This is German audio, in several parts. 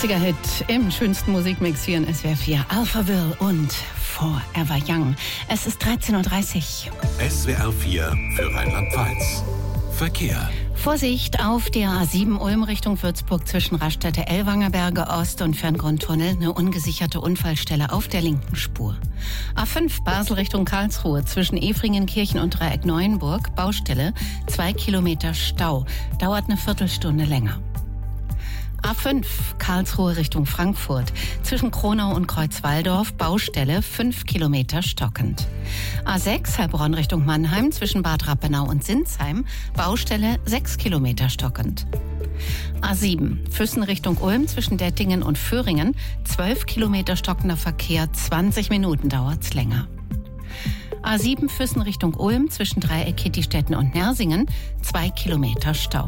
80er-Hit im schönsten Musikmix hier in SWR 4. Alphaville und Forever Young. Es ist 13.30 Uhr. SWR 4 für Rheinland-Pfalz. Verkehr. Vorsicht auf der A7 Ulm Richtung Würzburg zwischen Raststätte Ellwangerberge Ost und Ferngrundtunnel. Eine ungesicherte Unfallstelle auf der linken Spur. A5 Basel Richtung Karlsruhe zwischen Efringenkirchen und Dreieck Neuenburg. Baustelle, 2 Kilometer Stau. Dauert eine Viertelstunde länger. A5 Karlsruhe Richtung Frankfurt zwischen Kronau und Kreuzwaldorf. Baustelle, 5 Kilometer stockend. A6 Heilbronn Richtung Mannheim zwischen Bad Rappenau und Sinsheim. Baustelle, 6 Kilometer stockend. A7 Füssen Richtung Ulm zwischen Dettingen und Föhringen. 12 Kilometer stockender Verkehr, 20 Minuten dauert's länger. A7 Füssen Richtung Ulm zwischen Dreieck Kittistetten und Nersingen. 2 Kilometer Stau.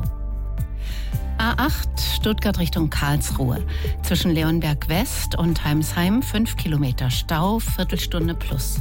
A8 Stuttgart Richtung Karlsruhe zwischen Leonberg West und Heimsheim 5 Kilometer Stau, Viertelstunde plus.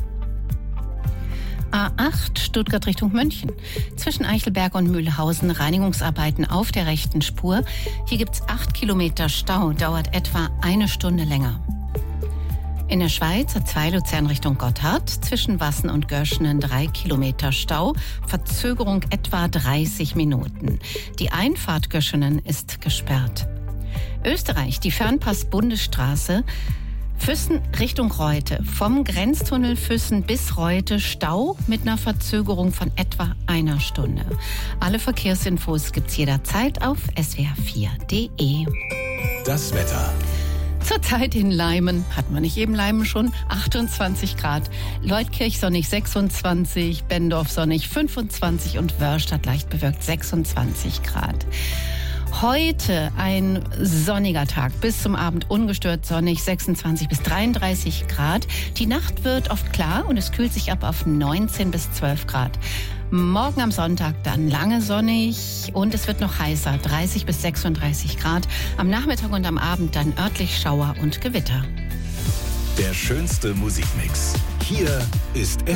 A8 Stuttgart Richtung München zwischen Eichelberg und Mühlhausen Reinigungsarbeiten auf der rechten Spur. Hier gibt's 8 Kilometer Stau, dauert etwa eine Stunde länger. In der Schweiz A2 Luzern Richtung Gotthard zwischen Wassen und Göschenen 3 Kilometer Stau, Verzögerung etwa 30 Minuten. Die Einfahrt Göschenen ist gesperrt. Österreich, die Fernpass-Bundesstraße, Füssen Richtung Reute, vom Grenztunnel Füssen bis Reute Stau mit einer Verzögerung von etwa einer Stunde. Alle Verkehrsinfos gibt's jederzeit auf swr4.de. Das Wetter. Zurzeit in Leimen, hatten wir nicht eben Leimen schon, 28 Grad. Leutkirch sonnig 26, Bendorf sonnig 25 und Wörrstadt leicht bewölkt 26 Grad. Heute ein sonniger Tag, bis zum Abend ungestört sonnig, 26 bis 33 Grad. Die Nacht wird oft klar und es kühlt sich ab auf 19 bis 12 Grad. Morgen am Sonntag dann lange sonnig und es wird noch heißer, 30 bis 36 Grad. Am Nachmittag und am Abend dann örtlich Schauer und Gewitter. Der schönste Musikmix. Hier ist